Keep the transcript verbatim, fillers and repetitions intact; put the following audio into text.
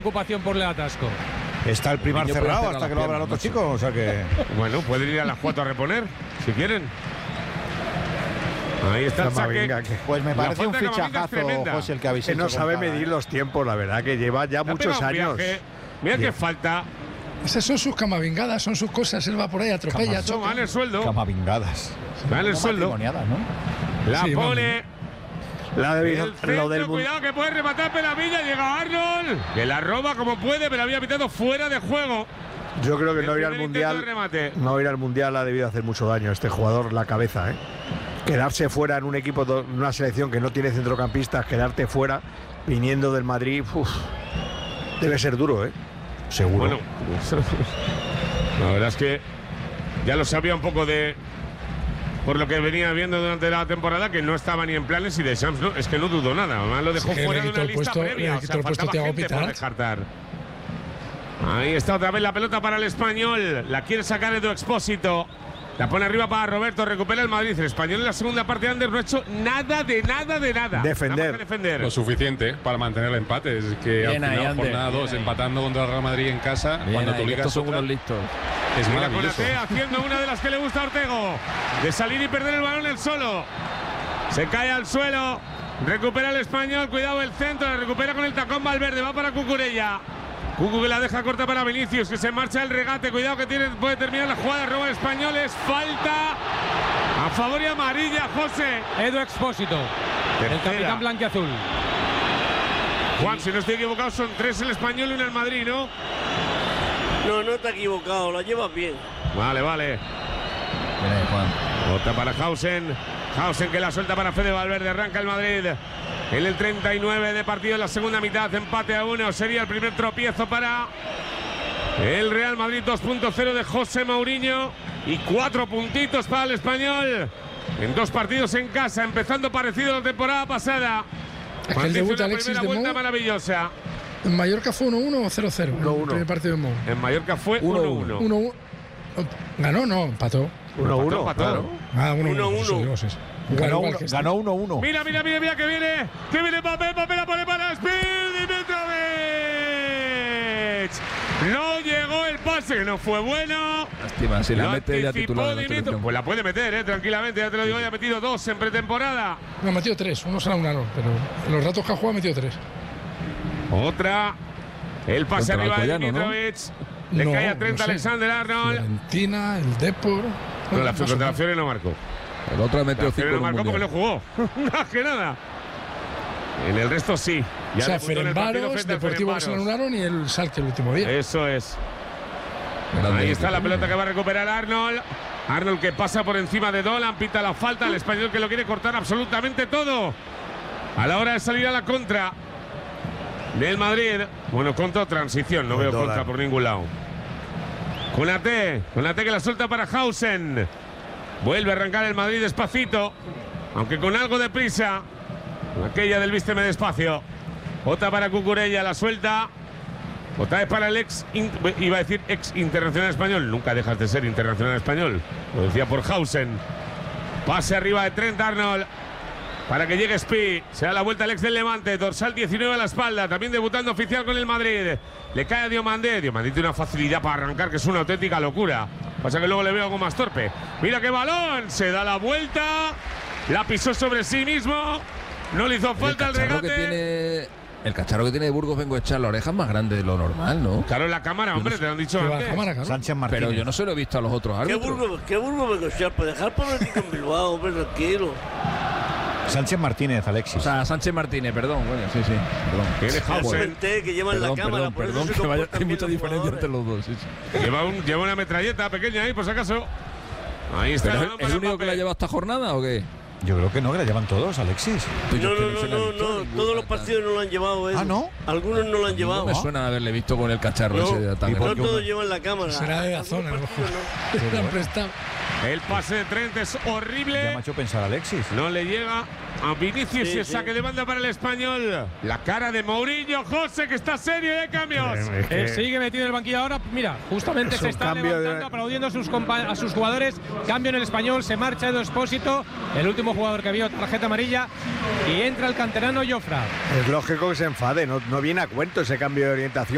Ocupación por el atasco. Está el Primar cerrado hasta que lo abra el otro chico, o sea que... Bueno, pueden ir a las cuatro a reponer, si quieren. Ahí está el saque. Pues me parece un fichajazo, José, el que habéis que hecho. no sabe Cara, medir ¿eh? los tiempos, la verdad, que lleva ya muchos años. Mira qué falta. Esas son sus camavingadas, son sus cosas. Él va por ahí, atropella, choca. Gana el sueldo. Camavingadas. Gana el sueldo. ¿no? La sí, pone. La de el centro, lo del cuidado que puede rematar Peravilla. Llega Arnold. Que la roba como puede, pero había pitado fuera de juego. Yo creo que el no ir al mundial. No ir al mundial ha debido hacer mucho daño a este jugador la cabeza, ¿eh? Quedarse fuera en un equipo, en una selección que no tiene centrocampistas, quedarte fuera viniendo del Madrid, uf, debe ser duro, ¿eh? Seguro. Bueno, la verdad es que ya lo sabía un poco de por lo que venía viendo durante la temporada, que no estaba ni en planes y de Shams, no, es que no dudó nada, además lo dejó sí, fuera de una lista puesto, previa, o sea, el puesto faltaba gente por descartar. Ahí está otra vez la pelota para el Español, la quiere sacar Edu Expósito. La pone arriba para Roberto, recupera el Madrid. El Español en la segunda parte de Ander no ha hecho nada de nada de nada. Defender. defender. Lo suficiente para mantener el empate. Es que Bien al final, ahí, jornada dos, empatando contra el Real Madrid en casa, Bien cuando ahí, tú ligas estos son otra, unos listos. es Mira maravilloso. Konaté haciendo una de las que le gusta a Ortego. De salir y perder el balón él solo. Se cae al suelo. Recupera el Español. Cuidado el centro. La recupera con el tacón Valverde. Va para Cucurella. Cucu que la deja corta para Vinicius, que se marcha el regate. Cuidado que tiene, puede terminar la jugada. Roba el Español. Es falta a favor y amarilla, José. Edu Expósito, el capitán blanquiazul. Juan, si no estoy equivocado, son tres el Español y uno el Madrid, ¿no? No, no está equivocado, la llevas bien. Vale, vale. Bien, Juan. Otra para Hausen. Hausen que la suelta para Fede Valverde. Arranca el Madrid. En el treinta y nueve de partido, en la segunda mitad, empate a uno. Sería el primer tropiezo para el Real Madrid. dos punto cero de José Mourinho y cuatro puntitos para el Español. En dos partidos en casa, empezando parecido a la temporada pasada. Es que el debut de Alexis primera de vuelta Mou maravillosa. en Mallorca fue uno uno o cero cero. uno uno. El primer partido de Mou. En Mallorca fue uno uno. uno uno. Ganó, no, empató. uno uno, empató, claro. Ah, uno Uno, uno. uno. Ganó uno, ganó uno uno. Mira, mira, mira, mira que viene. Que viene Mbappé, Mbappé la pone para Speed y Mitrovic. No llegó el pase, que no fue bueno. Lástima, si la Lo mete ya anticipó titular. Dimitrov. Pues la puede meter, eh, tranquilamente. Ya te lo digo, ya ha metido dos en pretemporada. No, ha metido tres. Uno será un ano, pero en los ratos que ha jugado ha metido tres. Otra. El pase Contra arriba de Alcoyano, ¿no? Dimitrovic. Le No, cae a treinta no sé. Alexander Arnold. Fiorentina, el Depor. No, la Más o contra la menos. Fiore no marcó. El otro ha metido La cinco Fiore en no un marcó porque no mundial. jugó. Más que nada. En el resto sí. Ya O sea, debutó en el partido Ferencváros, frente al Deportivo que se lo Ferencváros. anularon y el Salque el último día. Eso es. Grande Ahí está equipo. la pelota que va a recuperar Arnold. Arnold que pasa por encima de Dolan, pita la falta. El Español que lo quiere cortar absolutamente todo. A la hora de salir a la contra del Madrid. Bueno, contra o transición, no Con veo Dolan. contra por ningún lado. Konaté, Konaté que la suelta para Hausen. Vuelve a arrancar el Madrid despacito, aunque con algo de prisa. Aquella del vísteme despacio. Otra para Cucurella, la suelta. Otra vez para el ex, in- iba a decir ex internacional español. Nunca dejas de ser internacional español. Lo decía por Hausen. Pase arriba de Trent Arnold. Para que llegue Spi. Se da la vuelta al ex del Levante. Dorsal diecinueve a la espalda. También debutando oficial con el Madrid. Le cae a Diomandé. Diomandé tiene una facilidad para arrancar que es una auténtica locura. Pasa que luego le veo algo más torpe. Mira qué balón. Se da la vuelta. La pisó sobre sí mismo. No le hizo falta el, el cacharro regate. que tiene El cacharro que tiene de Burgos Bengoechea, la oreja es más grande de lo normal, ¿no? Claro, en la cámara, hombre, te lo han dicho Que va antes. a cámara, claro. Sánchez Martínez. Pero yo no se lo he visto a los otros ¿Qué árbitros. Burgos, qué Burgos Bengoechea? Para dejar por el con Bilbao, hombre, tranquilo. Sánchez Martínez, Alexis. O sea, Sánchez Martínez, perdón. Bueno, sí, sí. Perdón. Tiene Yo Hausen. comenté que llevan Perdón, la cámara, perdón, por eso perdón, se que vaya, comportan hay bien mucha los diferencia jugadores. entre los dos. Sí, sí. Lleva, un, lleva una metralleta pequeña ahí, por si acaso. Ahí está. ¿Pero el es balón el para único que Mbappé. la lleva esta jornada o qué? Yo creo que no, que la llevan todos, Alexis. Pues yo No, es que no, no, se la he no, visto no, ninguna, todos los tal. partidos no lo han llevado, Edu. Ah, ¿no? Algunos no lo han No llevado. me suena haberle visto con el cacharro No, ese de tan ¿y por No qué todos uno? llevan la cámara. Será de la Algunos zona, a lo partidos mejor. no. Le han prestado. El pase de Trent es Ya me ha horrible. hecho pensar Alexis. No le llega a Vinicius Sí, y el sí. saque de banda para el Español. La cara de Mourinho, José, que está serio de cambios. Es que- Él sigue metido en el banquillo ahora. Mira, justamente Es se un está cambio de- levantando, aplaudiendo a sus, compa- a sus jugadores. Cambio en el Español, se marcha Edu Expósito, el último jugador que vio tarjeta amarilla. Y entra el canterano Jofra. Es lógico que se enfade, no, no viene a cuento ese cambio de orientación.